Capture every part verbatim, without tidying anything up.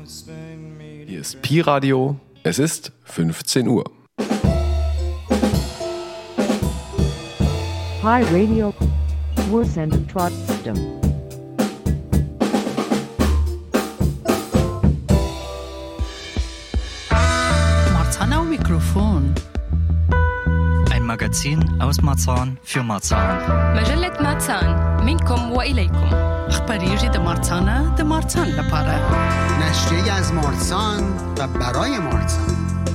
Hier ist Pi Radio. Es ist fünfzehn Uhr. Pi Radio. Wursen trotzdem. Marzahn Mikrofon. Ein Magazin aus Marzahn für Marzahn. مجلة مارسان منكم وإليكم. أخبارية د مارسانا د مارسان لپاره. نشریه از مارسان و برای مارسان.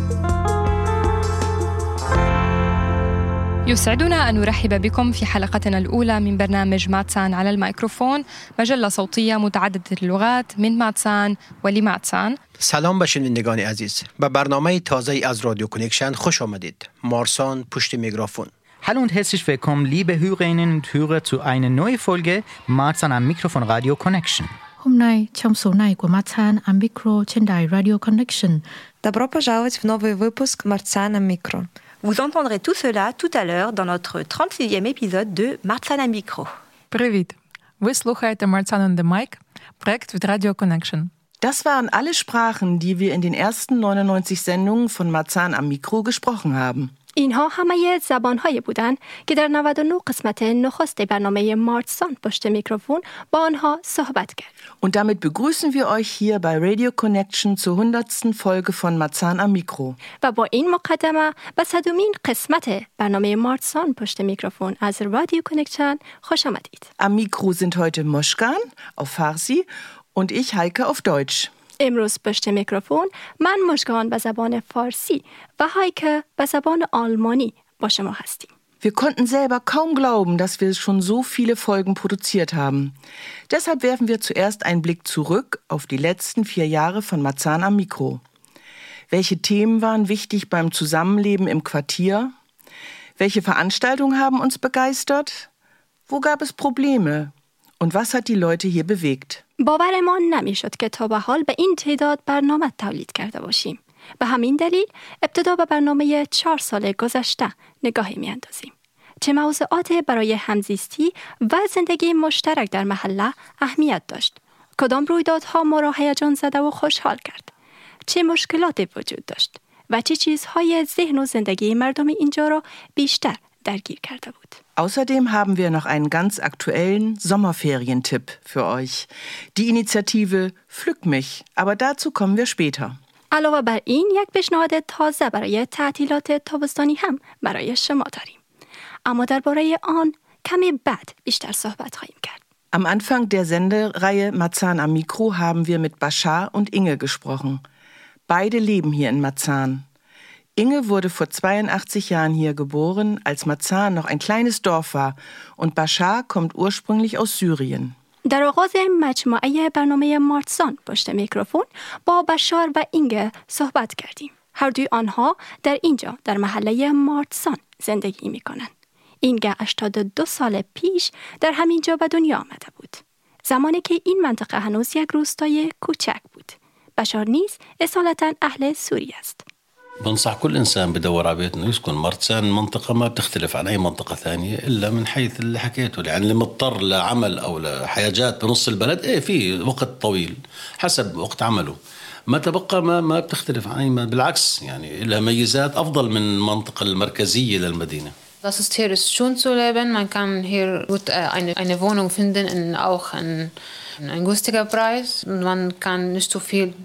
يسعدنا أن نرحب بكم في حلقتنا الأولى من برنامج ماتسان على الميكروفون، مجلة صوتية متعددة اللغات من ماتسان ولماتسان. سلام به شنوندگان عزیز. به برنامه تازه از رادیو کنکشن خوش آمدید. مارسان پشت میکروفون. Hallo und herzlich willkommen, liebe Hörerinnen und Hörer, zu einer neuen Folge Marzahn am Mikrofon Radio Connection. Hôm nay, trong số này của Marzahn am Micro trên đài Radio Connection. Добро пожаловать в новый выпуск Marzahn am Micro. Vous entendrez tout cela tout à l'heure dans notre trente-sixième épisode de Marzahn am Micro. Привіт! Ви слухаєте Marzahn on the Mic, проект від Radio Connection. Das waren alle Sprachen, die wir in den ersten neunundneunzig Sendungen von Marzahn am Mikro gesprochen haben. اینها همه زبان‌هایی بودند که در نود و نه قسمت نخست برنامه مارسان پشت میکروفون با آنها صحبت کرد. Und damit begrüßen wir euch hier bei Radio Connection zur hundertsten Folge von Marzahn am Mikro. و با این مقدمه به صدومین قسمت برنامه مارسان پشت میکروفون از رادیو کانکشن خوش آمدید. Am Mikro sind heute Moschkan auf Farsi und ich Heike auf Deutsch. امروز پشت میکروفون من مشکان به زبان فارسی و هایکه به زبان آلمانی با شما هستیم. Wir konnten selber kaum glauben, dass wir schon so viele Folgen produziert haben. Deshalb werfen wir zuerst einen Blick zurück auf die letzten vier Jahre von Marzahn am Mikro. Welche Themen waren wichtig beim Zusammenleben im Quartier? Welche Veranstaltungen haben uns begeistert? Wo gab es Probleme? Und was hat die Leute hier bewegt? باورمان نمیشد که تا به حال به این تعداد برنامه تولید کرده باشیم. به همین دلیل ابتدا به برنامه چهار سال گذشته نگاهی میاندازیم. چه موضوعات برای همزیستی و زندگی مشترک در محله اهمیت داشت؟ کدام رویدادها ما را هیجان زده و خوشحال کرد؟ چه مشکلاتی وجود داشت؟ و چه چیزهای ذهن و زندگی مردم اینجا را بیشتر درگیر کرده بود؟ Außerdem haben wir noch einen ganz aktuellen Sommerferientipp für euch. Die Initiative Pflück mich, aber dazu kommen wir später. علاوه بر این یک پیشنهاد تازه برای تعطیلات تابستانی هم برای شما داریم. اما درباره آن کمی بعد بیشتر صحبت خواهیم کرد. Am Anfang der Sendereihe Marzahn am Mikro haben wir mit Bashar und Inge gesprochen. Beide leben hier in Marzahn. Inge wurde vor zweiundachtzig Jahren hier geboren, als Marzahn noch ein kleines Dorf war, und Bashar kommt ursprünglich aus Syrien. در آغاز مجموعه برنامه مارسان پشت میکروفون با بشار و اینگه صحبت کردیم. هر دوی آنها در اینجا در محله مارسان زندگی میکنند. اینگه هشتاد و دو سال پیش در همینجا به دنیا آمده بود. زمانی که این منطقه هنوز یک روستای کوچک بود. بشار نیز اصالتاً اهل سوریه است. بنصح كل إنسان بدور على بيت إنه يسكن مارسان. منطقة ما بتختلف عن أي منطقة ثانية إلا من حيث اللي حكيته، يعني اللي مضطر لعمل أو لحاجات بنص البلد إيه في وقت طويل حسب وقت عمله. ما تبقى ما ما بتختلف عن أي، بالعكس يعني لها ميزات أفضل من المنطقة المركزية للمدينة. Das ist hier ist schön zu leben. Man kann hier gut eine eine Wohnung finden in auch ein ein günstiger Preis und man kann nicht so viel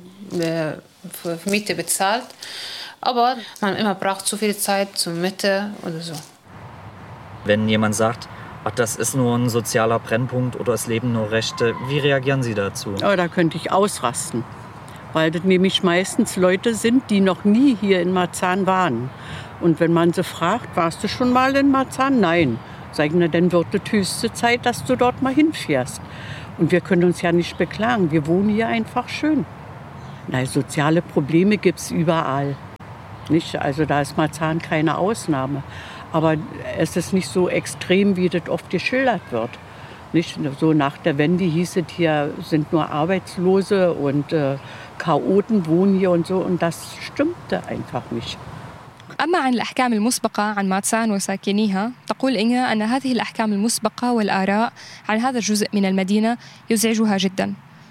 für Miete bezahlt. Aber man immer braucht zu viel Zeit zur Mitte oder so. Wenn jemand sagt, ach, das ist nur ein sozialer Brennpunkt oder es leben nur Rechte, wie reagieren Sie dazu? Oh, da könnte ich ausrasten, weil das nämlich meistens Leute sind, die noch nie hier in Marzahn waren. Und wenn man sie fragt, warst du schon mal in Marzahn? Nein. Sagen, na, dann wird es höchste Zeit, dass du dort mal hinfährst. Und wir können uns ja nicht beklagen, wir wohnen hier einfach schön. Na, soziale Probleme gibt es überall. Nicht? Also da ist Marzahn keine Ausnahme. Aber es ist nicht so extrem, wie das oft geschildert wird. Nicht? So nach der Wende hieß es, hier sind nur Arbeitslose und äh, Chaoten wohnen hier und so. Und das stimmte einfach nicht. أما عن الأحكام المسبقة عن مارسان وساكنيها، تقول إنها أن هذه الأحكام المسبقة والآراء عن هذا الجزء من المدينة يزعجها جدا،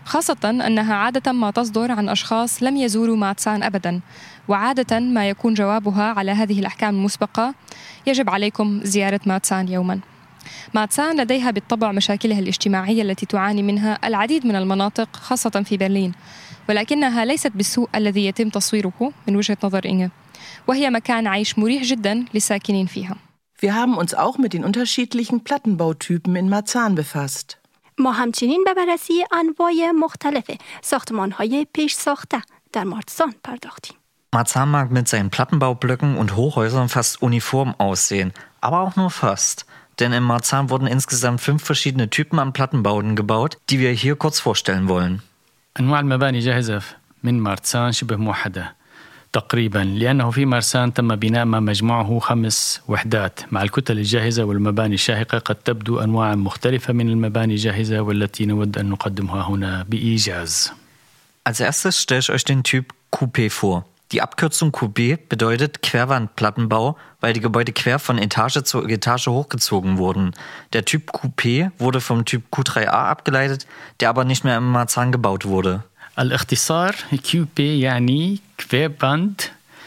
خاصة أنها عادة ما تصدر عن أشخاص لم يزوروا ماتسان أبداً، وعادة ما يكون جوابها على هذه الأحكام المسبقة: يجب عليكم زيارة ماتسان يوماً. ماتسان لديها بالطبع مشاكلها الاجتماعية التي تعاني منها العديد من المناطق خاصة في برلين، ولكنها ليست بالسوء الذي يتم تصويره من وجهة نظر إنجا، وهي مكان عيش مريح جداً للساكنين فيها. Wir haben uns auch mit den unterschiedlichen Plattenbautypen in Marzahn befasst. ما همچنین به بررسی انواع مختلف ساختمان‌های پیش ساخته در مارزان پرداختیم. Marzahn mag mit seinen Plattenbaublöcken und Hochhäusern fast uniform aussehen, aber auch nur fast. Denn in Marzahn wurden insgesamt fünf verschiedene Typen an Plattenbauten gebaut, die wir hier kurz vorstellen wollen. أنواع المباني جاهزة من مارزان شبه موحدة تقريبا، لأنه في مارسان تم بناء ما مجموعه خمس وحدات مع الكتل الجاهزة والمباني الشاهقة. قد تبدو أنواع مختلفة من المباني جاهزة والتي نود أن نقدمها هنا بإيجاز. Als erstes stelle ich euch den Typ Coupé vor. Die Abkürzung Coupé bedeutet Querwandplattenbau, weil die Gebäude quer von Etage zu Etage hochgezogen wurden. Der Typ Coupé wurde vom Typ Q drei A abgeleitet, der aber nicht mehr in Marzahn gebaut wurde. الاختصار كيو بي يعني كفيباند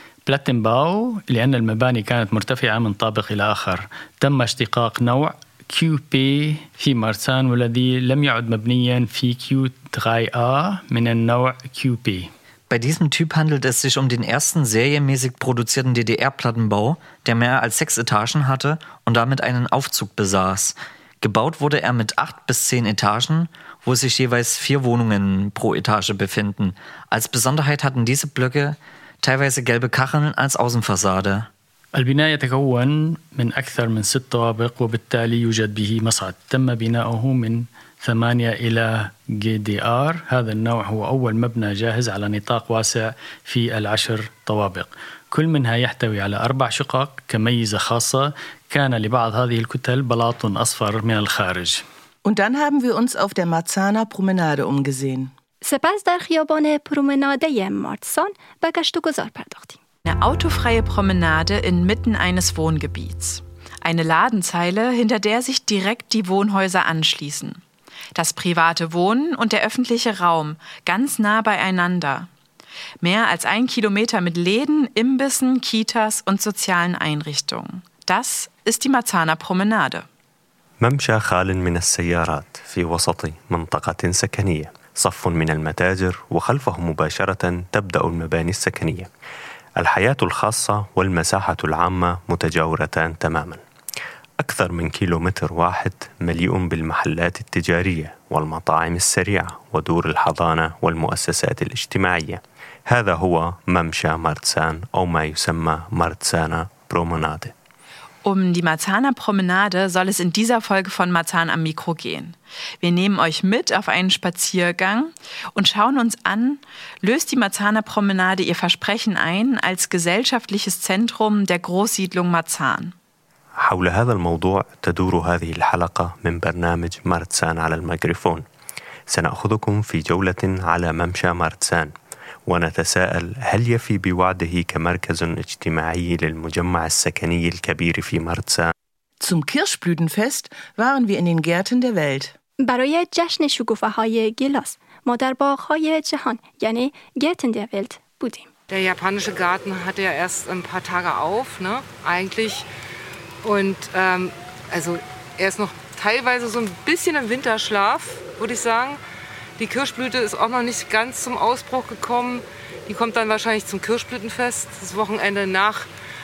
بلاتنباو، لأن المباني كانت مرتفعة من طابق إلى آخر. تم اشتقاق نوع كيو بي في مارسان والذي لم يعد مبنيا في كيو drei A من النوع كيو بي. Bei diesem Typ handelt es sich um den ersten serienmäßig produzierten D D R-Plattenbau, der mehr als sechs Etagen hatte und damit einen Aufzug besaß. Gebaut wurde er mit acht bis zehn Etagen, wo sich jeweils vier Wohnungen pro Etage befinden. Als Besonderheit hatten diese Blöcke teilweise gelbe Kacheln als Außenfassade. البناء يتكون من أكثر من ست طوابق وبالتالي يوجد به مصعد. تم بناؤه من ثمانية إلى جي دي آر. هذا النوع هو أول مبنى جاهز على نطاق واسع في العشر طوابق. كل منها يحتوي على أربع شقق كميزة خاصة. كان لبعض هذه الكتل بلاط أصفر من الخارج. Und dann haben wir uns auf der Marzahner Promenade umgesehen. سپس در خیابان پرومناده مارزان به گشت و گذار پرداختیم. Eine autofreie Promenade inmitten eines Wohngebiets. Eine Ladenzeile, hinter der sich direkt die Wohnhäuser anschließen. Das private Wohnen und der öffentliche Raum ganz nah beieinander. Mehr als ein Kilometer mit Läden, Imbissen, Kitas und sozialen Einrichtungen. Das ist die Marzahner Promenade. ممشى خال من السيارات في وسط منطقة سكنية. صف من المتاجر وخلفه مباشرة تبدأ المباني السكنية. الحياة الخاصة والمساحة العامة متجاورتان تماما. أكثر من كيلومتر واحد مليء بالمحلات التجارية والمطاعم السريعة ودور الحضانة والمؤسسات الاجتماعية. هذا هو ممشى مارزان أو ما يسمى مارزانا برومناده. Um die Marzahner Promenade soll es in dieser Folge von Marzahn am Mikro gehen. Wir nehmen euch mit auf einen Spaziergang und schauen uns an, löst die Marzahner Promenade ihr Versprechen ein als gesellschaftliches Zentrum der Großsiedlung Marzahn. حول هذا الموضوع تدور هذه الحلقة من برنامج مارزان على الميكروفون. سنأخذكم في جولة على ممشى مارزان ونتساءل هل يفي بوعده كمركز اجتماعي للمجمع السكني الكبير في مارزان؟ Zum Kirschblütenfest waren wir in den Gärten der Welt. برای جشن شکوفه‌های گیلاس ما در باغ‌های جهان یعنی Gärten der Welt بودیم. Der japanische Garten hatte ja erst ein paar Tage auf, ne? Eigentlich. Und ähm, also er ist noch teilweise so ein bisschen im Winterschlaf, würde ich sagen. Die Kirschblüte ist auch noch nicht ganz zum Ausbruch gekommen. Die kommt dann wahrscheinlich zum Kirschblütenfest, das Wochenende nach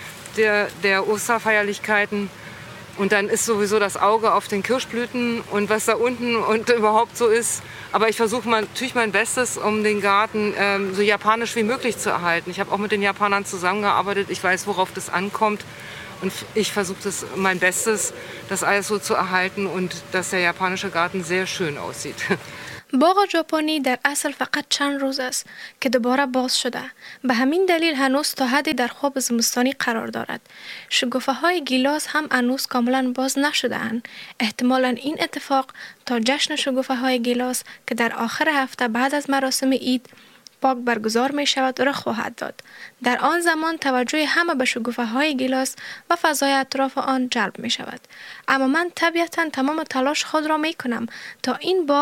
der, der Osterfeierlichkeiten. Und dann ist sowieso das Auge auf den Kirschblüten und was da unten und überhaupt so ist. Aber ich versuche natürlich mein Bestes, um den Garten ähm, so japanisch wie möglich zu erhalten. Ich habe auch mit den Japanern zusammengearbeitet. Ich weiß, worauf das ankommt. Und ich versuche das mein Bestes, das alles so zu erhalten und dass der japanische Garten sehr schön aussieht. باغ ژاپنی در اصل فقط چند روز است که دوباره باز شده. به همین دلیل هنوز تا حدی در خواب زمستانی قرار دارد. شکوفه‌های گیلاس هم هنوز کاملا باز نشده‌اند. احتمالاً این اتفاق تا جشن شکوفه‌های گیلاس که در آخر هفته بعد از مراسم عید پاک برگزار می شود رخ خواهد داد. در آن زمان توجه همه به شکوفه‌های گیلاس و فضای اطراف آن جلب می شود. اما من طبیعتاً تمام تلاش خود را می کنم تا این باغ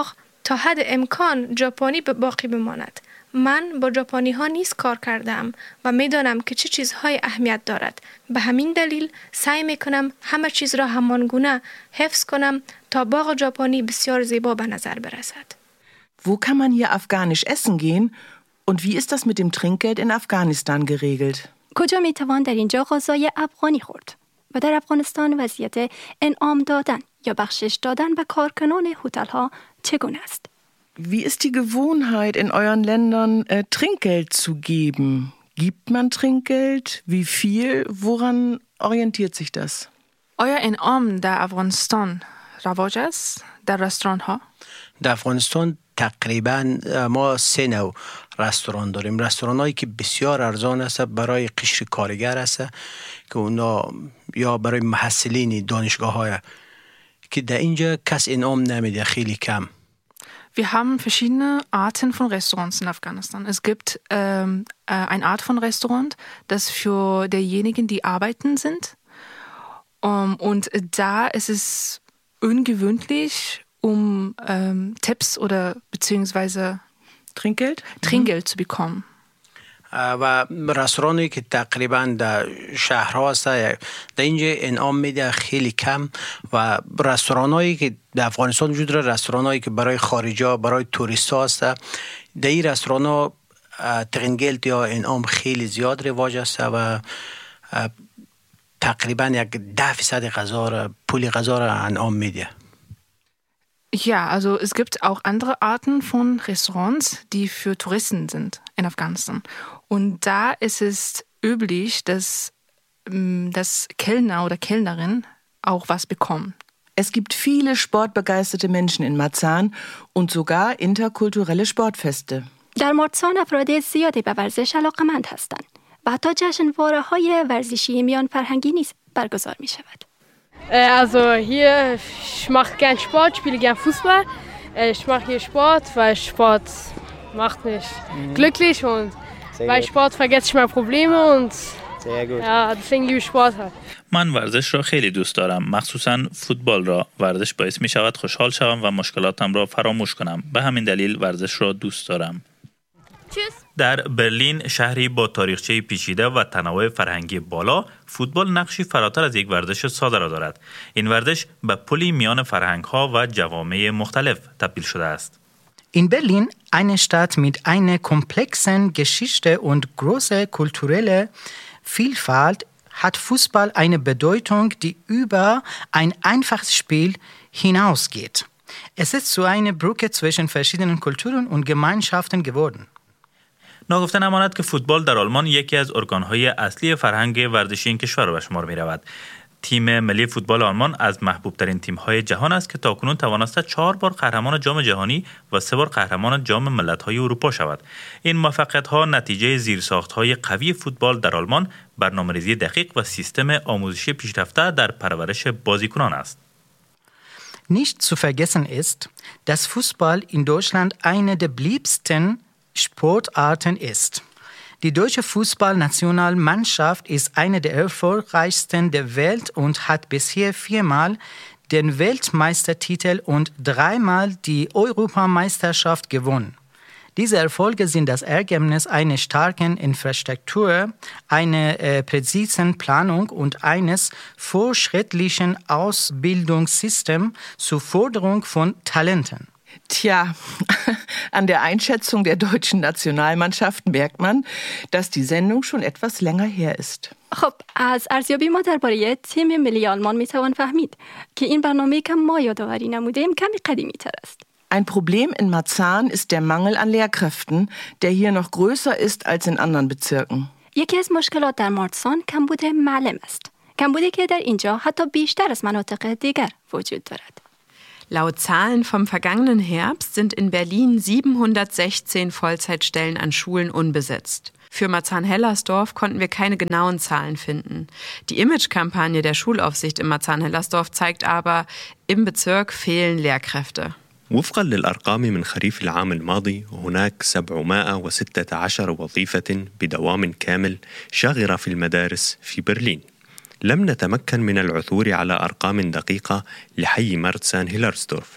تا حد امکان ژاپنی به باقی بماند. من با ژاپنی ها نیز کار کردم و میدانم که چه چیزهای اهمیت دارد. به همین دلیل سعی میکنم همه چیز را همانگونه حفظ کنم تا باغ ژاپنی بسیار زیبا به نظر برسد. Wo kann man hier afghanisch essen gehen und wie ist das mit dem Trinkgeld in Afghanistan geregelt? کجا میتوان در اینجا غذای افغانی خورد؟ و در افغانستان وضعیت انعام دادن یا بخشش دادن به کارکنان هتل‌ها چگونه است؟ Wie ist die Gewohnheit in euren Ländern, äh, Trinkgeld zu geben? Gibt man Trinkgeld? Wie viel? Woran orientiert sich das? آیا انعام در افغانستان رواج است در رستوران ها؟ در افغانستان تقریبا ما سه نوع رستوران داریم. رستوران هایی که بسیار ارزان است برای قشر کارگر است که اونا یا برای محصلین دانشگاه های که در اینجا کس انعام نمیده، خیلی کم. Wir haben verschiedene Arten von Restaurants in Afghanistan. Es gibt ähm, eine Art von Restaurant, das für diejenigen, die arbeiten sind. Um, und da ist es ungewöhnlich, um ähm, Tipps oder beziehungsweise Trinkgeld, Trinkgeld zu bekommen. و رستورانی که تقریبا در شهرها هست در اینجا انعام میده خیلی کم و رستورانایی که در افغانستان وجود داره، رستورانایی که برای خارجا برای توریستا هست، در این رستورانا ترینگلد یا انعام خیلی زیاد رواج است و تقریبا یک ده فیصد غذا را پول غذا را انعام میده. Ja, also es gibt auch andere Arten von Restaurants, die für Touristen sind in Afghanistan. Und da ist es üblich, dass das Kellner oder Kellnerin auch was bekommen. Es gibt viele sportbegeisterte Menschen in Marzahn und sogar interkulturelle Sportfeste. در مارسان افراد زیادی به ورزش علاقه‌مند هستند و حتی جشنواره‌های ورزشی میان فرهنگی نیز برگزار می شود. Also hier, ich mache gern Sport, spiele gern Fußball. Ich mache hier Sport, weil Sport macht mich mhm. glücklich und Sehr bei gut. Sport vergesse ich meine Probleme und Sehr gut. Ja, deswegen liebe ich Sport halt. من ورزش را خیلی دوست دارم، مخصوصاً فوتبال را. ورزش باعث می شود خوشحال شوم و مشکلاتم را فراموش کنم. به همین دلیل ورزش را دوست دارم. در برلین، شهری با تاریخچه پیچیده و تنوع فرهنگی بالا، فوتبال نقشی فراتر از یک ورزش ساده را دارد. این ورزش به پلی میان فرهنگ‌ها و جوامع مختلف تبدیل شده است. In Berlin, eine Stadt mit einer komplexen Geschichte und großer kultureller Vielfalt, hat Fußball eine Bedeutung, die über ein einfaches Spiel hinausgeht. Es ist zu einer Brücke zwischen verschiedenen Kulturen und Gemeinschaften geworden. ناگفته نماند که فوتبال در آلمان یکی از ارگان‌های اصلی فرهنگ ورزشی این کشور به شمار می‌رود. تیم ملی فوتبال آلمان از محبوب‌ترین تیم‌های جهان است که تاکنون توانسته چهار بار قهرمان جام جهانی و سه بار قهرمان جام ملت‌های اروپا شود. این موفقیت‌ها نتیجه زیرساخت‌های قوی فوتبال در آلمان، برنامه‌ریزی دقیق و سیستم آموزشی پیشرفته در پرورش بازیکنان است. Nicht zu vergessen ist, dass Fußball in Deutschland eine der beliebtesten Sportarten ist. Die deutsche Fußballnationalmannschaft ist eine der erfolgreichsten der Welt und hat bisher viermal den Weltmeistertitel und dreimal die Europameisterschaft gewonnen. Diese Erfolge sind das Ergebnis einer starken Infrastruktur, einer äh, präzisen Planung und eines fortschrittlichen Ausbildungssystems zur Förderung von Talenten. Tja, an der Einschätzung der deutschen Nationalmannschaft merkt man, dass die Sendung schon etwas länger her ist. خب از ارزیابی ما درباره تیم ملی آلمان میتوان فهمید که این برنامه که ما یادآوری نمودیم کمی قدیمی تر است. Ein Problem in Marzahn ist der Mangel an Lehrkräften, der hier noch größer ist als in anderen Bezirken. یکی از مشکلات در مارسان کمبود معلم است. کمبودی که در اینجا حتی بیشتر از مناطق دیگر وجود دارد. Laut Zahlen vom vergangenen Herbst sind in Berlin siebenhundertsechzehn Vollzeitstellen an Schulen unbesetzt. Für Marzahn-Hellersdorf konnten wir keine genauen Zahlen finden. Die Imagekampagne der Schulaufsicht in Marzahn-Hellersdorf zeigt aber, im Bezirk fehlen Lehrkräfte. وفقا للأرقام من خريف العام الماضي هناك سبعمائة وستة عشر وظيفة بدوام كامل شاغرة في المدارس في برلين. لم نتمكن من العثور على أرقام دقيقة لحي مارتسان هيلرسدورف.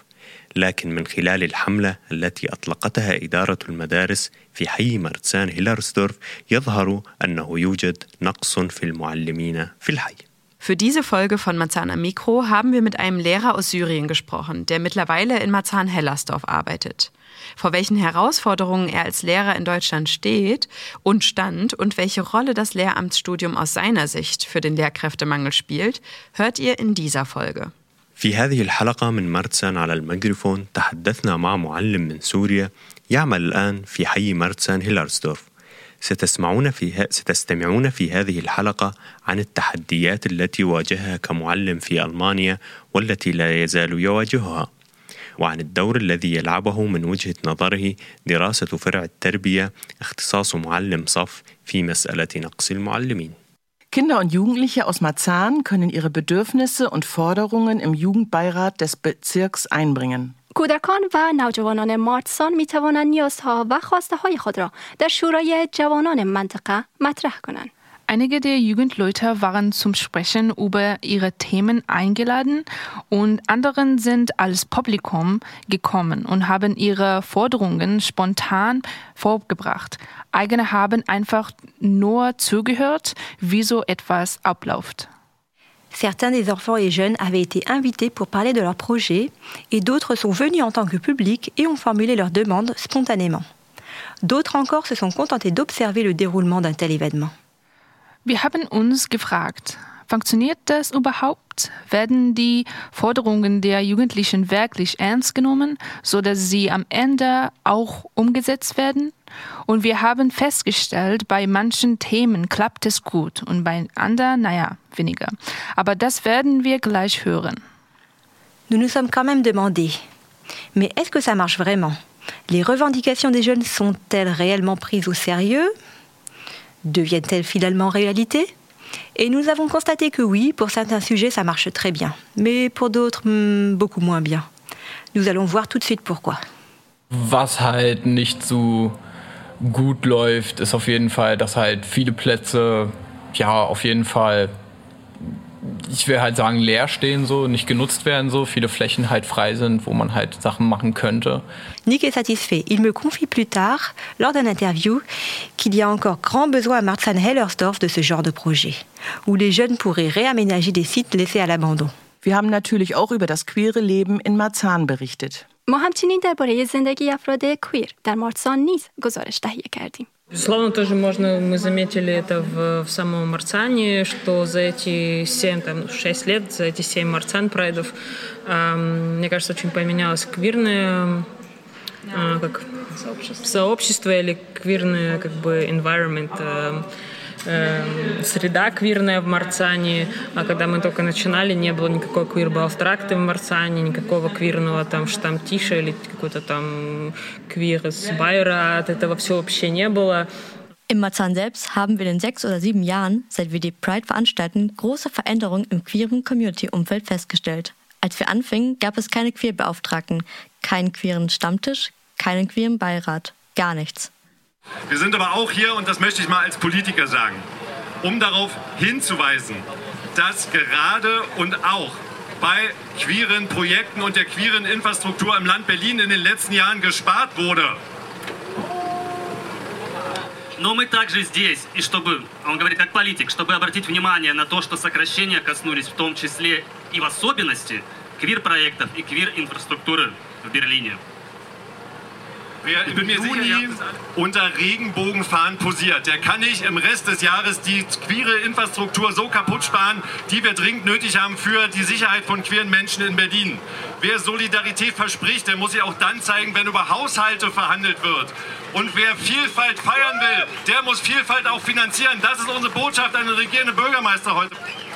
لكن من خلال الحملة التي أطلقتها إدارة المدارس في حي مرتسان هيلارسدورف يظهر أنه يوجد نقص في المعلمين في الحي. Für diese Folge von Marzahn am Mikro haben wir mit einem Lehrer aus Syrien gesprochen, der mittlerweile in Marzahn-Hellersdorf arbeitet. Vor welchen Herausforderungen er als Lehrer in Deutschland steht und stand und welche Rolle das Lehramtsstudium aus seiner Sicht für den Lehrkräftemangel spielt, hört ihr in dieser Folge. في هذه الحلقة من مرتسان على الميكروفون تحدثنا مع معلم من سوريا يعمل الآن في حي مرتسان هيلارسدورف. ستسمعون في ستستمعون في هذه الحلقة عن التحديات التي واجهها كمعلم في ألمانيا والتي لا يزال يواجهها، وعن الدور الذي يلعبه من وجهة نظره دراسة فرع التربية اختصاص معلم صف في مسألة نقص المعلمين. Kinder und Jugendliche aus Marzahn können ihre Bedürfnisse und Forderungen im Jugendbeirat des Bezirks einbringen. کودکان و نوجوانان مارتسان می توانند نیازها و خواسته های خود را در شورای جوانان منطقه مطرح کنند. Einige der Jugendleute waren zum Sprechen über ihre Themen eingeladen und anderen sind als Publikum gekommen und haben ihre Forderungen spontan vorgebracht. Eigene haben einfach nur zugehört, wie so etwas abläuft. Certains des enfants et jeunes avaient été invités pour parler de leurs projets et d'autres sont venus en tant que public et ont formulé leurs demandes spontanément. D'autres encore se sont contentés d'observer le déroulement d'un tel événement. Wir haben uns gefragt, funktioniert das überhaupt? Werden die Forderungen der Jugendlichen wirklich ernst genommen, sodass sie am Ende auch umgesetzt werden? Und wir haben festgestellt, bei manchen Themen klappt es gut und bei anderen, naja, weniger. Aber das werden wir gleich hören. Nous nous sommes quand même demandé, mais est-ce que ça marche vraiment? Les revendications des jeunes sont-elles réellement prises au sérieux? Deviennent-elles finalement réalité? Et nous avons constaté que oui, pour certains sujets, ça marche très bien. Mais pour d'autres, beaucoup moins bien. Nous allons voir tout de suite pourquoi. Was halt nicht so gut läuft, ist auf jeden Fall, dass halt viele Plätze, ja, auf jeden Fall, ich will halt sagen, leer stehen, so, nicht genutzt werden, so, viele Flächen halt frei sind, wo man halt Sachen machen könnte. Nick est satisfait. Il me confie plus tard, lors d'une interview, qu'il y a encore grand besoin à Marzahn-Hellersdorf de ce genre de projet, où les jeunes pourraient réaménager des sites laissés à l'abandon. Wir haben natürlich auch über das queere Leben in Marzahn berichtet. ما همچنین درباره زندگی افراد کویر در مارتسان نیز گزارش تهیه کردیم. Безусловно, тоже можно, мы заметили это в, в самом Марцане, что за эти семь, там, шесть лет, за эти семь Марцан-прайдов, э, мне кажется, очень поменялось квирное э, как, сообщество. сообщество или квирное как бы environment, э, э, среда квирная в Марцане. А когда мы только начинали, не было никакой квир-балстракты в Марцане, никакого квирного там штамтиша или какой-то там Queeres-Beirat, этого всего вообще не было. Im Marzahn selbst haben wir in den sechs oder sieben Jahren, seit wir die Pride veranstalten, große Veränderungen im queeren Community-Umfeld festgestellt. Als wir anfingen, gab es keine Queerbeauftragten, keinen queeren Stammtisch, keinen queeren Beirat, gar nichts. Wir sind aber auch hier, und das möchte ich mal als Politiker sagen, um darauf hinzuweisen, dass gerade und auch bei queeren Projekten und der queeren Infrastruktur im Land Berlin in den letzten Jahren gespart wurde. Но мы также здесь, и чтобы, он говорит как политик, чтобы обратить внимание на то, что сокращения коснулись в том числе и в особенности квир-проектов и квир-инфраструктуры в Берлине. Wer im Juni unter Regenbogenfahnen posiert, der kann nicht im Rest des Jahres die queere Infrastruktur so kaputt sparen, die wir dringend nötig haben für die Sicherheit von queeren Menschen in Berlin. Wer Solidarität verspricht, der muss sie auch dann zeigen, wenn über Haushalte verhandelt wird. Und wer Vielfalt feiern will, der muss Vielfalt auch finanzieren. Das ist unsere Botschaft an den regierenden Bürgermeister heute.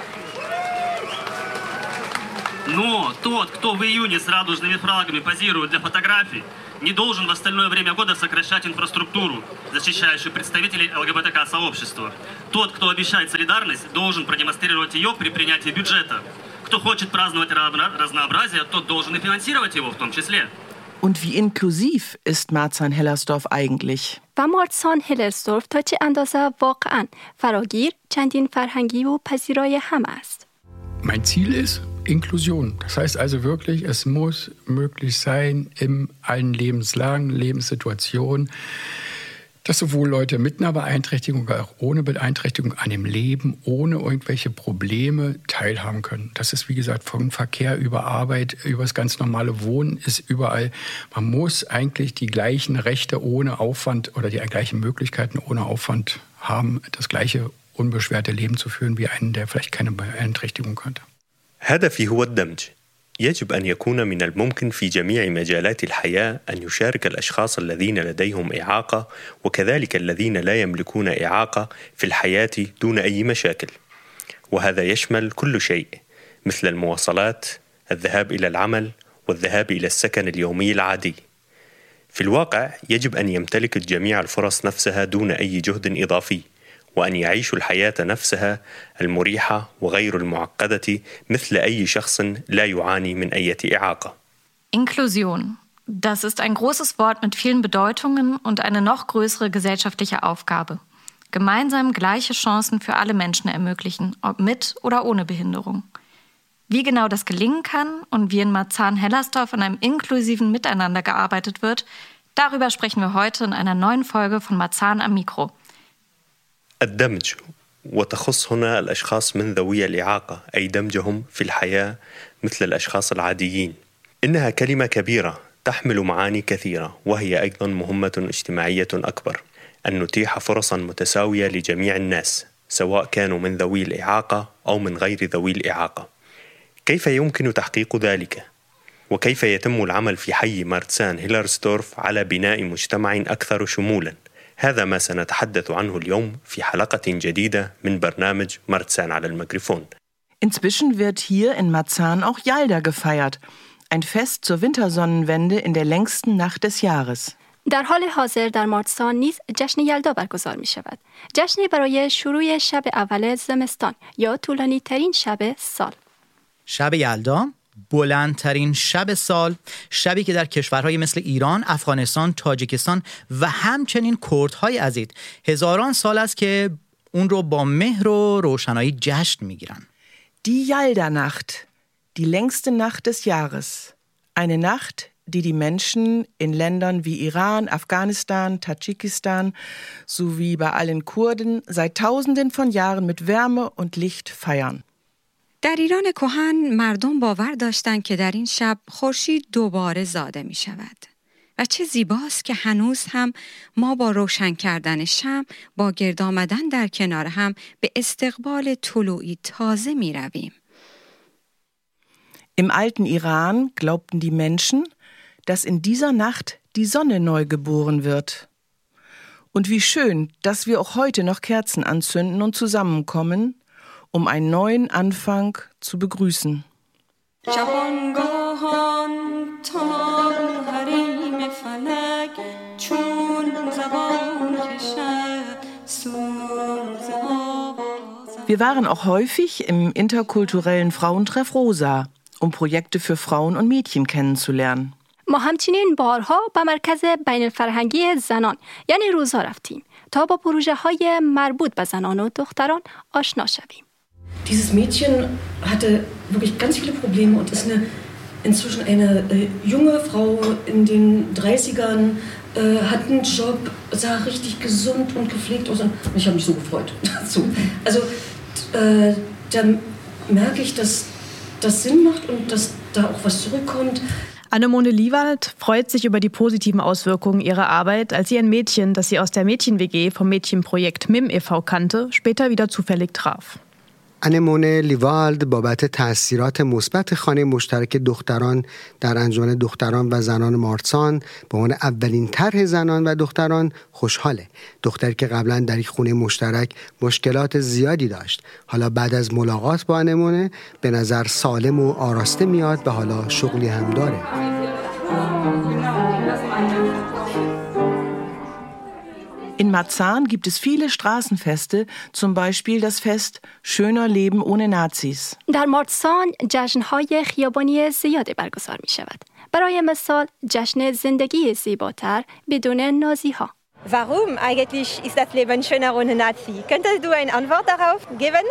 Но тот, кто в июне с радужными флагами позирует для фотографий, не должен в остальное время года сокращать инфраструктуру, защищающую представителей ЛГБТК-сообщества. Тот, кто обещает солидарность, должен продемонстрировать ее при принятии бюджета. Кто хочет праздновать разнообразие, тот должен и финансировать его в том числе. Und wie inklusiv ist Marzahn-Hellersdorf eigentlich? و مارتسان هلرسدورف تا چه اندازه واقعاً فراگیر، چندین فرهنگی و پذیرای هم است. Mein Ziel ist, Inklusion. Das heißt also wirklich, es muss möglich sein, in allen Lebenslagen, Lebenssituationen, dass sowohl Leute mit einer Beeinträchtigung als auch ohne Beeinträchtigung an dem Leben, ohne irgendwelche Probleme teilhaben können. Das ist, wie gesagt, vom Verkehr über Arbeit, über das ganz normale Wohnen, ist überall. Man muss eigentlich die gleichen Rechte ohne Aufwand oder die gleichen Möglichkeiten ohne Aufwand haben, das gleiche unbeschwerte Leben zu führen wie einen, der vielleicht keine Beeinträchtigung hatte. هدفي هو الدمج. يجب أن يكون من الممكن في جميع مجالات الحياة أن يشارك الأشخاص الذين لديهم إعاقة وكذلك الذين لا يملكون إعاقة في الحياة دون أي مشاكل. وهذا يشمل كل شيء مثل المواصلات، الذهاب إلى العمل والذهاب إلى السكن اليومي العادي. في الواقع يجب أن يمتلك الجميع الفرص نفسها دون أي جهد إضافي وأن يعيشوا الحياة نفسها المريحة وغير المعقدة مثل أي شخص لا يعاني من أي إعاقة. Inklusion. Das ist ein großes Wort mit vielen Bedeutungen und eine noch größere gesellschaftliche Aufgabe. Gemeinsam gleiche Chancen für alle Menschen ermöglichen, ob mit oder ohne Behinderung. Wie genau das gelingen kann und wie in Marzahn-Hellersdorf an einem inklusiven Miteinander gearbeitet wird, darüber sprechen wir heute in einer neuen Folge von Marzahn am Mikro. الدمج وتخص هنا الأشخاص من ذوي الإعاقة أي دمجهم في الحياة مثل الأشخاص العاديين. إنها كلمة كبيرة تحمل معاني كثيرة وهي أيضا مهمة اجتماعية أكبر أن نتيح فرصا متساوية لجميع الناس سواء كانوا من ذوي الإعاقة أو من غير ذوي الإعاقة. كيف يمكن تحقيق ذلك؟ وكيف يتم العمل في حي مارتسان هيلرسدورف على بناء مجتمع أكثر شمولا؟ هذا ما سنتحدث عنه اليوم في حلقة جديدة من برنامج مارتسان على الميكروفون. Inzwischen wird hier in Marzahn auch Jalda gefeiert. Ein Fest zur Wintersonnenwende in der längsten Nacht des Jahres. در حال حاضر در مارتسان نیز جشن یلدا برگزار می شود. جشنی برای شروع شب اول زمستان یا طولانی ترین شب سال. شب یلدا بلندترین شب سال، شبی که در کشورهای مثل ایران، افغانستان، تاجیکستان و همچنین کردهای عزیز هزاران سال است که اون رو با مهر و روشنایی جشن میگیرن. Die Jalda-Nacht, die längste Nacht des Jahres. Eine Nacht, die die Menschen in Ländern wie Iran, Afghanistan, Tadschikistan sowie bei allen Kurden seit Tausenden von Jahren mit Wärme und Licht feiern. در ایران کهن مردم باور داشتند که در این شب خورشید دوباره زاده می شود. و چه زیباست که هنوز هم ما با روشن کردن شمع، با گرد آمدن در کنار هم به استقبال طلوعی تازه می رویم. Im alten Iran glaubten die Menschen, dass in dieser Nacht die Sonne neu geboren wird. Und wie schön, dass wir auch heute noch Kerzen anzünden und zusammenkommen, um einen neuen Anfang zu begrüßen. Wir waren auch häufig im interkulturellen Frauentreff Rosa, um Projekte für Frauen und Mädchen kennenzulernen. ما همچنین بارها به مرکز بین الفرهنگی زنان یعنی روزا رفتیم تا با پروژه های مربوط به زنان و دختران آشنا شویم. Dieses Mädchen hatte wirklich ganz viele Probleme und ist eine, inzwischen eine äh, junge Frau in den dreißigern, äh, hat einen Job, sah richtig gesund und gepflegt aus. Und ich habe mich so gefreut dazu. Also äh, da merke ich, dass das Sinn macht und dass da auch was zurückkommt. Annemone Liewald freut sich über die positiven Auswirkungen ihrer Arbeit, als sie ein Mädchen, das sie aus der Mädchen-W G vom Mädchenprojekt M I M e V kannte, später wieder zufällig traf. انمونه لیوالد بابت تأثیرات مثبت خانه مشترک دختران در انجمن دختران و زنان مارتسان به عنوان اولین طرح زنان و دختران خوشحاله. دختری که قبلا در یک خونه مشترک مشکلات زیادی داشت، حالا بعد از ملاقات با انمونه به نظر سالم و آراسته میاد و حالا شغلی هم داره. In Marzahn gibt es viele Straßenfeste, zum Beispiel das Fest Schöner Leben ohne Nazis. در مارتسان جشن‌های خیابانی زیادی برگزار می‌شود. برای مثال جشن زندگی زیباتر بدون نازی‌ها. Warum eigentlich ist das Leben schöner ohne Nazi? Könntest du eine Antwort darauf geben?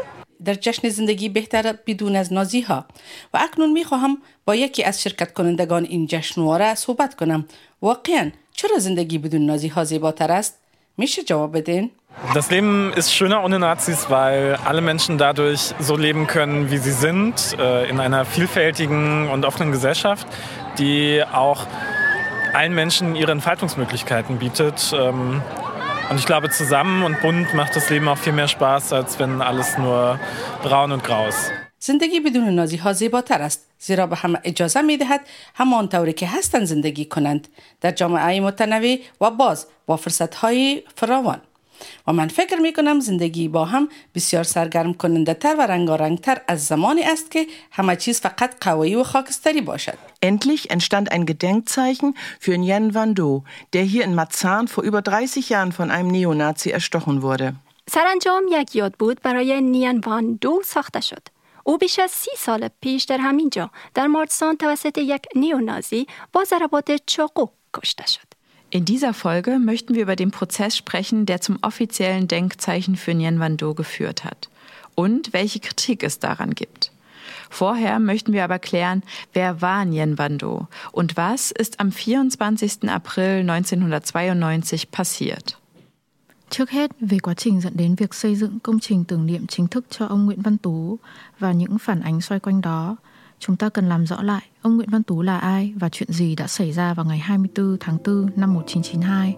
در جشن زندگی بهتر بدون از نازی ها و اکنون می خواهم با یکی از شرکت کنندگان این جشنواره صحبت کنم. واقعا چرا زندگی بدون نازی ها زیباتر است؟ میشه جواب بدین؟ Das Leben ist schöner ohne Nazis, weil alle Menschen dadurch so leben können, wie sie sind, in einer vielfältigen und offenen Gesellschaft, die auch allen Menschen ihre Entfaltungsmöglichkeiten bietet. Und ich glaube, zusammen und bunt macht das Leben auch viel mehr Spaß, als wenn alles nur braun und grau ist. زندگی بدون نازی ها زیباتر است، زیرا به همه اجازه می دهد همان طوری که هستند زندگی کنند در جامعه متنوع و باز با فرصت های فراوان. و من فکر می کنم زندگی با هم بسیار سرگرم کننده تر و رنگارنگ تر از زمانی است که همه چیز فقط قوی و خاکستری باشد. Endlich entstand ein Gedenkzeichen für Nguyen Van Do, der hier in Marzahn vor über dreißig Jahren von einem Neonazi erstochen wurde. سرانجام یک یاد بود برای نیان وان دو ساخته شد. او بیش از سی سال پیش در همین جا در مارسان توسط یک نیونازی با ضربات چاقو کشته شد. In dieser Folge möchten wir über den Prozess sprechen, der zum offiziellen Denkzeichen für Nguyen Van Do geführt hat und welche Kritik es daran gibt. Vorher möchten wir aber klären, wer war Nguyen Van Do und was ist am vierundzwanzigsten April neunzehnhundertzweiundneunzig passiert. Trước hết, về quá trình dẫn đến việc xây dựng công trình tưởng niệm chính thức cho ông Nguyễn Văn Tú và những phản ánh xoay quanh đó, chúng ta cần làm rõ lại ông Nguyễn Văn Tú là ai và chuyện gì đã xảy ra vào ngày hai mươi tư tháng tư năm một nghìn chín trăm chín mươi hai.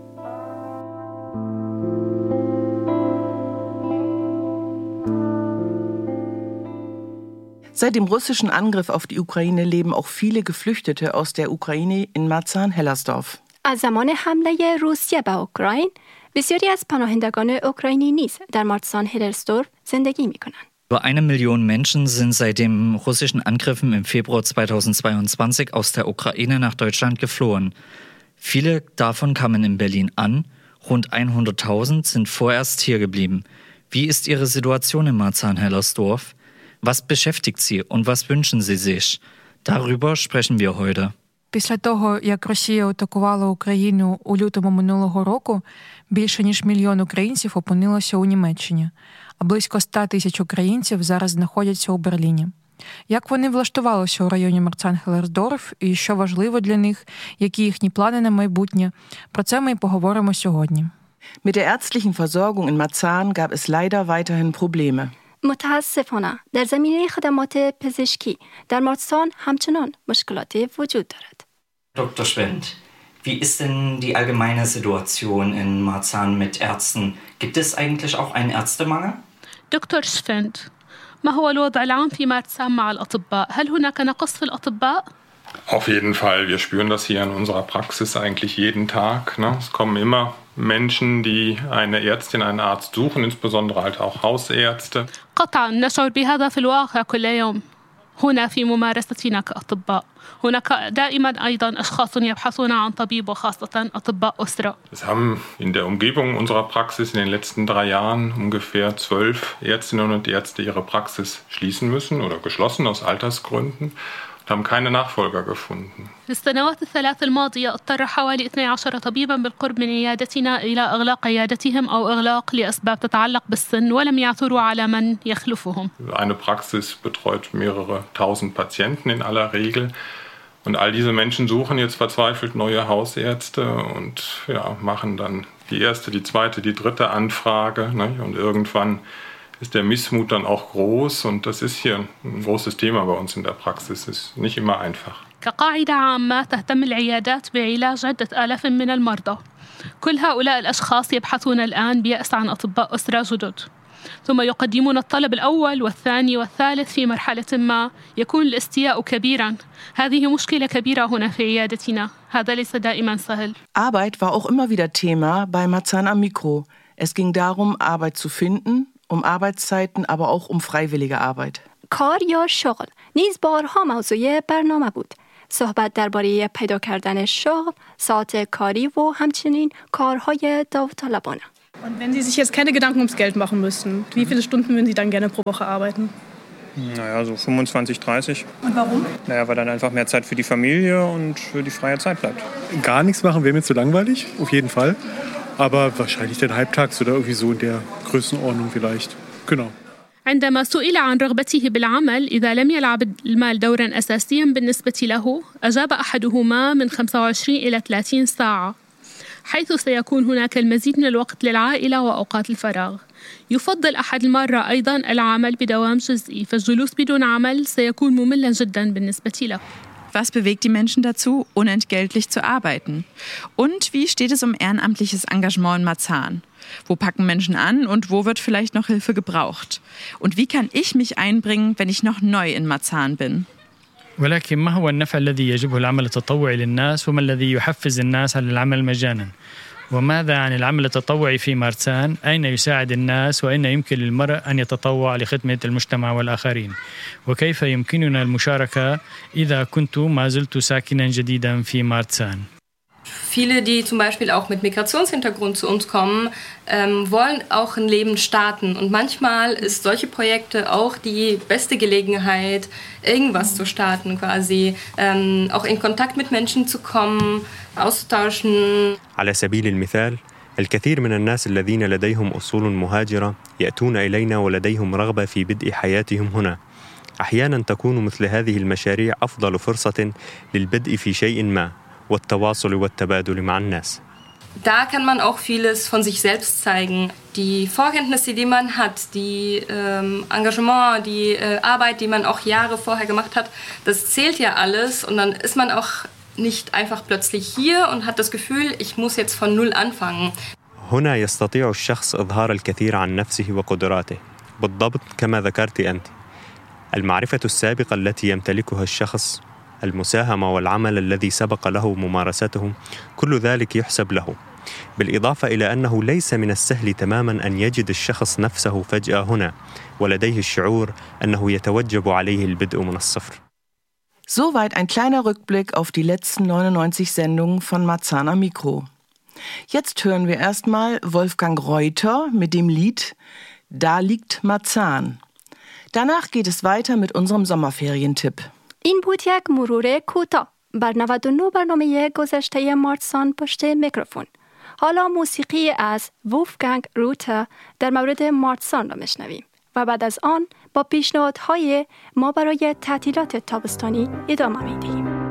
Seit dem russischen Angriff auf die Ukraine leben auch viele Geflüchtete aus der Ukraine in Marzahn-Hellersdorf. از زمان حمله روسیه به اوکراین، بسیاری از پناهندگان اوکراینی نیز در مارسان هلرسدورف زندگی می‌کنند. Über eine Million Menschen sind seit den russischen Angriffen im Februar zweitausendzweiundzwanzig aus der Ukraine nach Deutschland geflohen. Viele davon kamen in Berlin an, rund hunderttausend sind vorerst hier geblieben. Wie ist ihre Situation in Marzahn-Hellersdorf? Was beschäftigt sie und was wünschen sie sich? Darüber sprechen wir heute. Після того, як Росія атакувала Україну у лютому минулого року, більше ніж мільйон українців опинилося у Німеччині, а близько ста тисяч українців зараз знаходяться у Берліні. Як вони влаштувалися у районі Марцахн-Хеллерсдорф і що важливо для них, які їхні плани на майбутнє, про це ми й поговоримо сьогодні. Mit der ärztlichen Versorgung in Marzahn gab es leider weiterhin Probleme. متاسفانه در زمینه خدمات پزشکی در مارسان همچنان مشکلاتی وجود دارد. Doktor Schwendt, wie ist denn die allgemeine Situation in Marzahn mit Ärzten? Gibt es eigentlich auch einen Ärztemangel? دكتور شفند، ما هو الوضع العام في مارسان مع الأطباء؟ هل هناك نقص في الأطباء؟ Auf jeden Fall. Wir spüren das hier in unserer Praxis eigentlich jeden Tag. Ne? Es kommen immer Menschen, die eine Ärztin, einen Arzt suchen, insbesondere halt auch Hausärzte. قطعا نشعر بهذا في الواقع كل يوم. هنا في ممارستنا كأطباء هناك دائما أيضا أشخاص يبحثون عن طبيب وخاصة أطباء أسرة. Es haben in der Umgebung unserer Praxis in den letzten drei Jahren ungefähr zwölf Ärztinnen und Ärzte ihre Praxis schließen müssen oder geschlossen aus Altersgründen. haben keine Nachfolger gefunden. في السنوات الثلاث الماضية اضطر حوالي اثني عشر طبيبا بالقرب من عيادتنا إلى إغلاق عيادتهم أو إغلاق لأسباب تتعلق بالسن ولم يعثروا على من يخلفهم. Eine Praxis betreut mehrere tausend Patienten in aller Regel. Und all diese Menschen suchen jetzt verzweifelt neue Hausärzte und ja, machen dann die erste, die zweite, die dritte Anfrage. Ne? Und irgendwann ist der Missmut dann auch groß. Und das ist hier ein großes Thema bei uns in der Praxis. Es ist nicht immer einfach. كقاعدة عامة تهتم العيادات بعلاج عدة آلاف من المرضى. كل هؤلاء الأشخاص يبحثون الآن بيأس عن أطباء أسرة جدد. ثم يقدمون الطلب الأول والثاني والثالث في مرحلة ما يكون الاستياء كبيرا. هذه مشكلة كبيرة هنا في عيادتنا. هذا ليس دائما سهل. Arbeit war auch immer wieder Thema bei Marzahn am Mikro. Es ging darum, Arbeit zu finden, um Arbeitszeiten, aber auch um freiwillige Arbeit. کار یا شغل نیز بارها موضوع برنامه بود. صحبت درباره پیدا کردن شغل، ساعت کاری و همچنین کارهای داوطلبانه. Und wenn Sie sich jetzt keine Gedanken ums Geld machen müssten, wie viele Stunden würden Sie dann gerne pro Woche arbeiten? Naja, so fünfundzwanzig, dreißig. Und warum? Naja, weil dann einfach mehr Zeit für die Familie und für die freie Zeit bleibt. Gar nichts machen wäre mir zu langweilig, auf jeden Fall. Aber wahrscheinlich dann halbtags oder irgendwie so in der Größenordnung vielleicht. Genau. عندما سئل عن رغبته بالعمل إذا لم يلعب المال دورا أساسيا بالنسبة له، أجاب أحدهما من خمسة وعشرين إلى ثلاثين ساعة، حيث سيكون هناك المزيد من الوقت للعائلة وأوقات الفراغ. يفضل أحد المرة أيضا العمل بدوام جزئي، فالجلوس بدون عمل سيكون مملا جدا بالنسبة له. Was bewegt die Menschen dazu, unentgeltlich zu arbeiten? Und wie steht es um ehrenamtliches Engagement in Marzahn? Wo packen Menschen an und wo wird vielleicht noch Hilfe gebraucht? Und wie kann ich mich einbringen, wenn ich noch neu in Marzahn bin? ولكن ما هو النفع الذي يجبه العمل التطوعي للناس وما الذي يحفز الناس على العمل مجانا؟ وماذا عن العمل التطوعي في مارسان؟ أين يساعد الناس وأين يمكن للمرء أن يتطوع لخدمة المجتمع والآخرين؟ وكيف يمكننا المشاركة إذا كنت ما زلت ساكنا جديدا في مارسان؟ Viele, die zum Beispiel auch mit Migrationshintergrund zu uns kommen, ähm, wollen auch ein Leben starten. Und manchmal ist solche Projekte auch die beste Gelegenheit, irgendwas zu starten quasi. Ähm, auch in Kontakt mit Menschen zu kommen, auszutauschen. على سبيل المثال الكثير من الناس الذين لديهم أصول مهاجرة يأتون إلينا ولديهم رغبة في بدء حياتهم هنا. أحيانا تكون مثل هذه المشاريع أفضل فرصة للبدء في شيء ما والتواصل والتبادل مع الناس. Da kann man auch vieles von sich selbst zeigen. Die Vorkenntnisse, die man hat, die ähm, Engagement, die äh, Arbeit, die man auch Jahre vorher gemacht hat, das zählt ja alles. Und dann ist man auch nicht einfach plötzlich hier und hat das Gefühl, ich muss jetzt von null anfangen. هنا يستطيع الشخص إظهار الكثير عن نفسه وقدراته بالضبط كما ذكرت أنت. المعرفة السابقة التي يمتلكها الشخص، المساهمة والعمل الذي سبق له ممارسته، كل ذلك يحسب له. بالإضافة إلى أنه ليس من السهل تماما أن يجد الشخص نفسه فجأة هنا ولديه الشعور أنه يتوجب عليه البدء من الصفر. Soweit ein kleiner Rückblick auf die letzten neunundneunzig Sendungen von Marzahn am Mikro. Jetzt hören wir erstmal Wolfgang Reuter mit dem Lied Da liegt Marzahn. Danach geht es weiter mit unserem Sommerferientipp. این بود یک مرور کوتاه بر نود و نه برنامه گذشته مارسان پشت میکروفون. حالا موسیقی از وولفگانگ روتر در مورد مارسان را میشنویم و بعد از آن با پیشنهادهای ما برای تعطیلات تابستانی ادامه میدهیم.